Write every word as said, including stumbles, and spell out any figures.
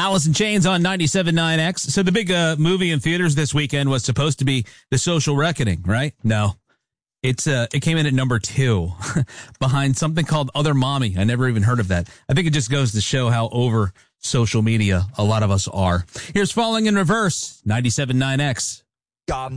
Alice in Chains on ninety-seven point nine X. So the big uh, movie in theaters this weekend was supposed to be The Social Reckoning, right? No. It's uh, it came in at number two behind something called Other Mommy. I never even heard of that. I think it just goes to show how over social media a lot of us are. Here's Falling in Reverse, ninety-seven point nine X. God.